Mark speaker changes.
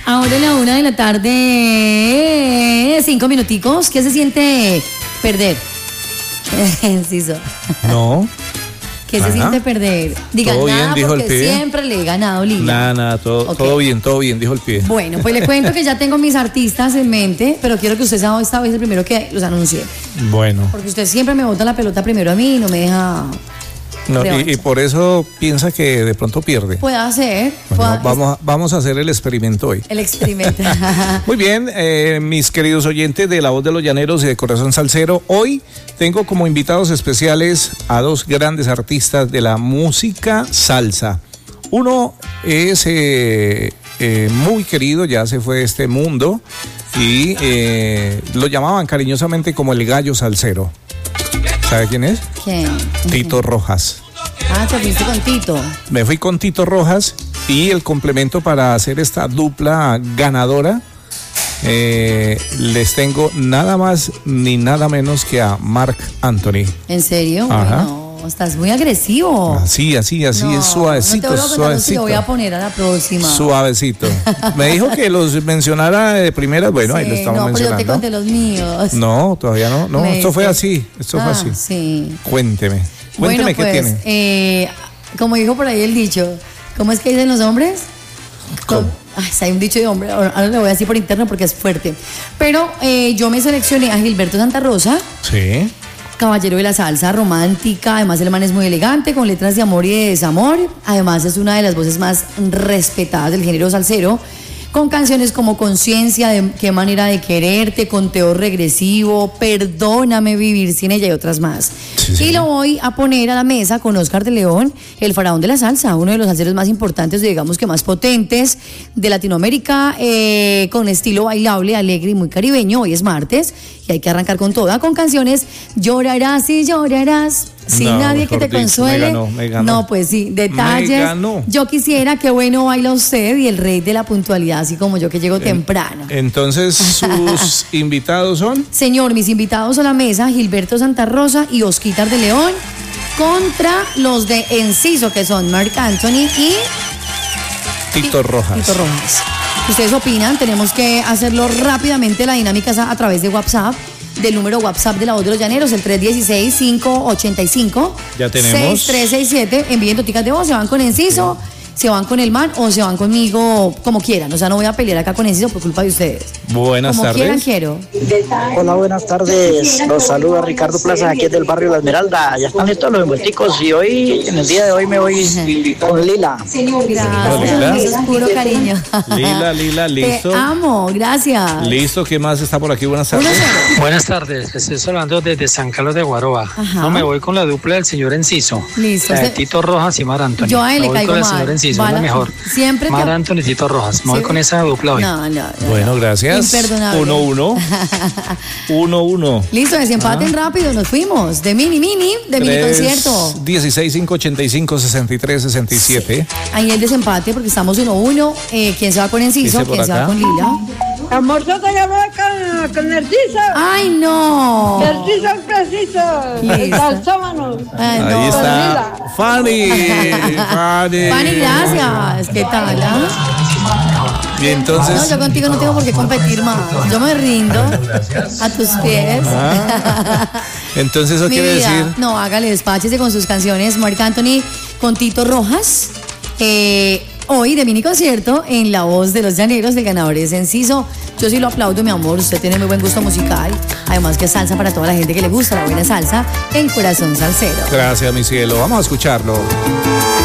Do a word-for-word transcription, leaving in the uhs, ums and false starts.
Speaker 1: Ahora a la una de la tarde, cinco minuticos. ¿Qué se siente perder? Enciso.
Speaker 2: No.
Speaker 1: ¿Qué se siente perder? Diga
Speaker 2: todo
Speaker 1: nada,
Speaker 2: bien, dijo
Speaker 1: porque
Speaker 2: el pie.
Speaker 1: Siempre le he ganado, Lila.
Speaker 2: Nada, nada, todo, okay. todo bien, todo bien, dijo el pie.
Speaker 1: Bueno, pues le cuento que ya tengo mis artistas en mente, pero quiero que usted sea esta vez el primero que los anuncie.
Speaker 2: Bueno.
Speaker 1: Porque usted siempre me bota la pelota primero a mí y no me deja...
Speaker 2: No, y, y por eso piensa que de pronto pierde.
Speaker 1: Puede ser.
Speaker 2: Bueno,
Speaker 1: pueda,
Speaker 2: vamos, a, vamos a hacer el experimento hoy.
Speaker 1: El experimento.
Speaker 2: Muy bien, eh, mis queridos oyentes de La Voz de los Llaneros y de Corazón Salsero, hoy tengo como invitados especiales a dos grandes artistas de la música salsa. Uno es eh, eh, muy querido, ya se fue de este mundo y eh, lo llamaban cariñosamente como el gallo salsero. ¿Sabe quién es?
Speaker 1: ¿Quién?
Speaker 2: Tito Rojas.
Speaker 1: Ah, te fuiste con Tito.
Speaker 2: Me fui con Tito Rojas y el complemento para hacer esta dupla ganadora, eh, les tengo nada más ni nada menos que a Marc Anthony.
Speaker 1: ¿En serio?
Speaker 2: Ajá.
Speaker 1: Bueno, estás muy agresivo.
Speaker 2: Así, así, así, no, es suavecito,
Speaker 1: no te
Speaker 2: suavecito.
Speaker 1: Lo voy a poner a la próxima.
Speaker 2: Suavecito. Me dijo que los mencionara de primeras, bueno, sí, ahí lo estamos
Speaker 1: no,
Speaker 2: mencionando.
Speaker 1: No, pero yo te conté los míos.
Speaker 2: No, todavía no. No,
Speaker 1: Me
Speaker 2: esto fue
Speaker 1: dice...
Speaker 2: así, esto
Speaker 1: ah,
Speaker 2: fue así.
Speaker 1: Sí.
Speaker 2: Cuénteme, cuénteme
Speaker 1: bueno,
Speaker 2: qué
Speaker 1: pues,
Speaker 2: tiene.
Speaker 1: Eh, como dijo por ahí el dicho, ¿cómo es que dicen los hombres?
Speaker 2: ¿Cómo?
Speaker 1: Ay, hay un dicho de hombre, ahora le voy a decir por interno porque es fuerte. Pero eh, yo me seleccioné a Gilberto Santa Rosa.
Speaker 2: Sí.
Speaker 1: Caballero de la salsa romántica, además el man es muy elegante, con letras de amor y de desamor, además es una de las voces más respetadas del género salsero, con canciones como Conciencia, de Qué manera de quererte, Conteo regresivo, Perdóname vivir sin ella y otras más. Sí, sí. Y lo voy a poner a la mesa con Oscar de León, el faraón de la salsa, uno de los salseros más importantes, digamos que más potentes de Latinoamérica, eh, con estilo bailable, alegre y muy caribeño. Hoy es martes y hay que arrancar con toda, con canciones Llorarás y llorarás, sin no, nadie que te dicho, consuele.
Speaker 2: Me ganó, me ganó.
Speaker 1: No, pues sí, detalles.
Speaker 2: Me ganó.
Speaker 1: Yo quisiera, qué bueno baila usted y el rey de la puntualidad, así como yo que llego en, temprano.
Speaker 2: Entonces, ¿sus invitados son?
Speaker 1: Señor, mis invitados a la mesa, Gilberto Santa Rosa y Osquitar de León, contra los de Enciso, que son Marc Anthony y...
Speaker 2: Tito Rojas.
Speaker 1: Tito Rojas. ¿Ustedes opinan? Tenemos que hacerlo rápidamente, la dinámica es a, a través de WhatsApp, del número WhatsApp de La Voz de los Llaneros, el tres uno seis, cinco ocho cinco,
Speaker 2: ya tenemos
Speaker 1: seis tres seis siete. Envíen noticas de voz, se van con Enciso, se van con el man o se van conmigo como quieran. O sea, no voy a pelear acá con Enciso por culpa de ustedes.
Speaker 2: Buenas
Speaker 1: como
Speaker 2: tardes.
Speaker 1: Como quieran, quiero.
Speaker 3: Hola, buenas tardes. Los saluda Ricardo Plaza, aquí del barrio La Esmeralda. Ya están listos los envuelticos y hoy, en el día de hoy, me voy con Lila.
Speaker 1: Gracias, eso es puro cariño.
Speaker 2: Lila, Lila, listo.
Speaker 1: Te amo, gracias.
Speaker 2: Listo, ¿qué más está por aquí? Buenas tardes.
Speaker 4: Buenas tardes, estoy hablando desde San Carlos de Guaroa. Ajá. No, me voy con la dupla del señor Enciso.
Speaker 1: Listo.
Speaker 4: Eh, Tito Rojas y Mar Anthony.
Speaker 1: Yo a él le caigo
Speaker 4: mal.
Speaker 1: mal.
Speaker 4: El señor Enciso,
Speaker 1: vale.
Speaker 4: Es la mejor.
Speaker 1: Siempre
Speaker 4: Mar
Speaker 1: te...
Speaker 4: Anthony y Tito Rojas. Me voy
Speaker 1: ¿Sí?
Speaker 4: con esa dupla hoy.
Speaker 1: No, no, no.
Speaker 2: Bueno, gracias.
Speaker 1: Imperdonable.
Speaker 2: Uno, uno. Uno, uno.
Speaker 1: Listo, desempaten ah. rápido, nos fuimos. De mini, mini, de mini concierto.
Speaker 2: dieciséis, cinco ochenta y cinco, sesenta y tres, sesenta y siete.
Speaker 1: Sí. Ahí el desempate porque estamos uno, uno. Eh, ¿Quién se va con Enciso? ¿Quién se va con Lila?
Speaker 5: Amor, yo te llamé con, con Narciso.
Speaker 1: ¡Ay, no!
Speaker 5: Narciso es preciso. El calzómano.
Speaker 2: Ay, no. Ahí está. Fanny. Fanny.
Speaker 1: Fanny, gracias. ¿Qué tal? ¿Ah?
Speaker 2: Y entonces...
Speaker 1: No, yo contigo no tengo por qué competir más. Yo me rindo a tus pies.
Speaker 2: Ah, entonces eso
Speaker 1: Mi
Speaker 2: quiere
Speaker 1: vida.
Speaker 2: decir...
Speaker 1: No, hágale, despáchese con sus canciones. Marc Anthony con Tito Rojas. Eh, hoy de mini concierto en La Voz de los Llaneros, del ganador es Enciso. Yo sí lo aplaudo, mi amor. Usted tiene muy buen gusto musical. Además que es salsa para toda la gente que le gusta la buena salsa. El corazón salsero.
Speaker 2: Gracias, mi cielo. Vamos a escucharlo.